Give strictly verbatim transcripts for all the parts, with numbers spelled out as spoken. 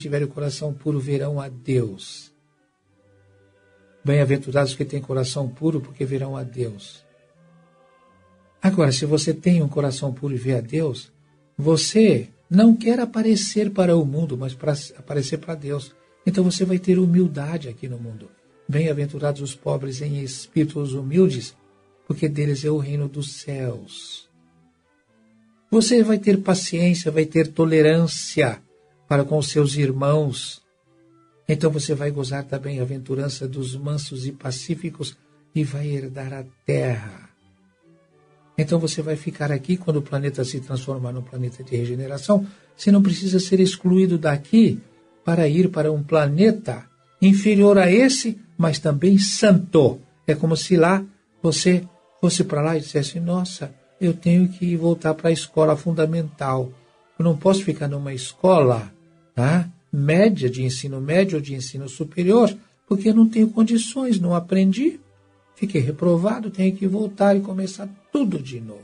tiverem o coração puro verão a Deus. Bem-aventurados que têm coração puro, porque verão a Deus. Agora, se você tem um coração puro e vê a Deus, você não quer aparecer para o mundo, mas para aparecer para Deus. Então você vai ter humildade aqui no mundo. Bem-aventurados os pobres em espírito, os humildes, porque deles é o reino dos céus. Você vai ter paciência, vai ter tolerância para com os seus irmãos. Então você vai gozar da bem-aventurança dos mansos e pacíficos e vai herdar a terra. Então você vai ficar aqui quando o planeta se transformar num planeta de regeneração. Você não precisa ser excluído daqui para ir para um planeta inferior a esse, mas também santo. É como se lá você fosse para lá e dissesse, nossa, eu tenho que voltar para a escola fundamental. Eu não posso ficar numa escola, tá, média, de ensino médio ou de ensino superior, porque eu não tenho condições, não aprendi. Fiquei reprovado, tenho que voltar e começar tudo de novo.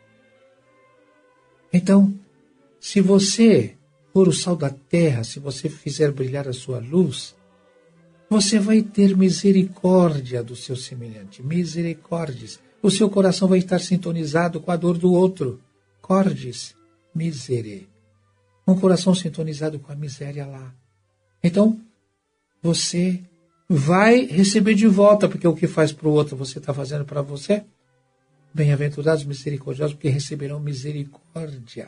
Então, se você for o sal da terra, se você fizer brilhar a sua luz, você vai ter misericórdia do seu semelhante, misericórdias. O seu coração vai estar sintonizado com a dor do outro. Cordes, misere. Um coração sintonizado com a miséria lá. Então, você vai receber de volta, porque o que faz para o outro você está fazendo para você. Bem-aventurados misericordiosos, porque receberão misericórdia.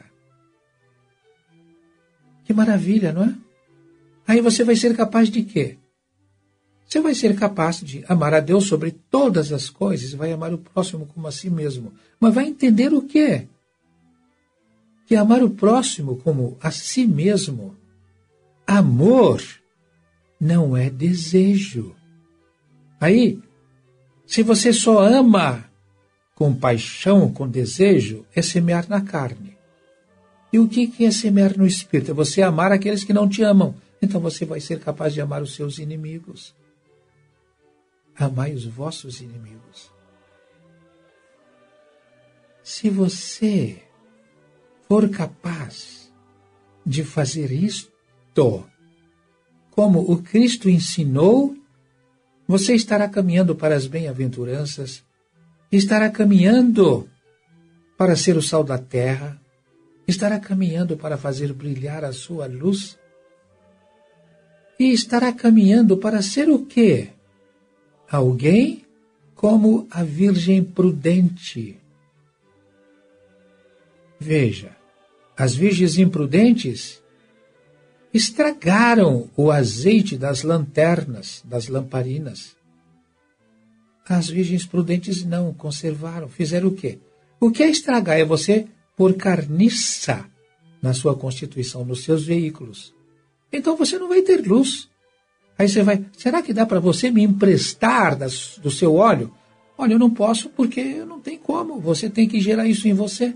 Que maravilha, não é? Aí você vai ser capaz de quê? Você vai ser capaz de amar a Deus sobre todas as coisas, vai amar o próximo como a si mesmo. Mas vai entender o quê? Que amar o próximo como a si mesmo, amor, não é desejo. Aí, se você só ama com paixão, com desejo, é semear na carne. E o que é semear no espírito? É você amar aqueles que não te amam. Então você vai ser capaz de amar os seus inimigos. Amai os vossos inimigos. Se você for capaz de fazer isto, como o Cristo ensinou, você estará caminhando para as bem-aventuranças, estará caminhando para ser o sal da terra, estará caminhando para fazer brilhar a sua luz, e estará caminhando para ser o quê? Alguém como a Virgem prudente. Veja, as virgens imprudentes estragaram o azeite das lanternas, das lamparinas. As virgens prudentes não conservaram, fizeram o quê? O que é estragar? É você pôr carniça na sua constituição, nos seus veículos. Então você não vai ter luz. Aí você vai, será que dá para você me emprestar das, do seu óleo? Olha, eu não posso porque não tem como, você tem que gerar isso em você.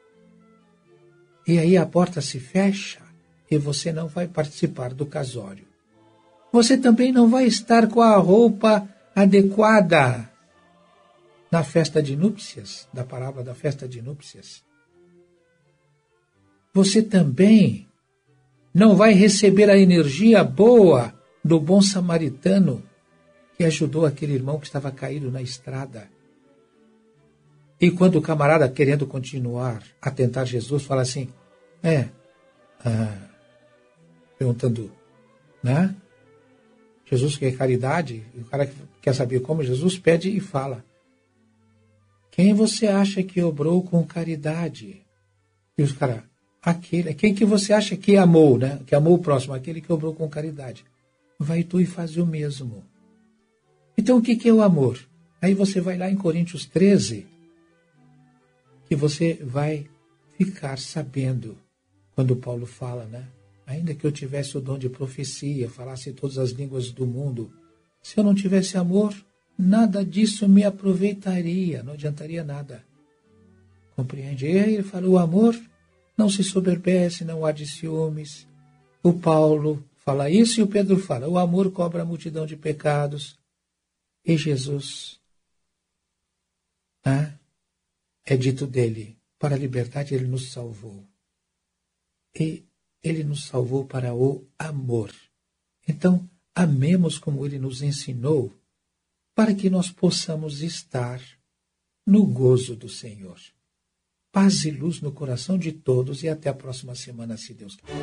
E aí a porta se fecha e você não vai participar do casório. Você também não vai estar com a roupa adequada na festa de núpcias, da parábola da festa de núpcias. Você também não vai receber a energia boa do bom samaritano que ajudou aquele irmão que estava caído na estrada. E quando o camarada, querendo continuar a tentar Jesus, fala assim, é, ah, perguntando, né? Jesus quer caridade, e o cara quer saber como, Jesus pede e fala, quem você acha que obrou com caridade? E os caras, aquele, quem que você acha que amou, né? Que amou o próximo, aquele que obrou com caridade. Vai tu e faz o mesmo. Então o que, que é o amor? Aí você vai lá em Coríntios treze, que você vai ficar sabendo, quando Paulo fala, né? Ainda que eu tivesse o dom de profecia, falasse todas as línguas do mundo, se eu não tivesse amor, nada disso me aproveitaria, não adiantaria nada. Compreende? E aí ele fala, o amor não se soberbece, não há de ciúmes. O Paulo fala isso e o Pedro fala, o amor cobra a multidão de pecados. E Jesus, ah, é dito dele, para a liberdade ele nos salvou. E Ele nos salvou para o amor. Então, amemos como Ele nos ensinou, para que nós possamos estar no gozo do Senhor. Paz e luz no coração de todos e até a próxima semana, se Deus quiser.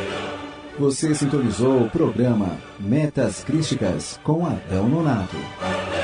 Você sintonizou o programa Metas Crísticas com Adão Nonato.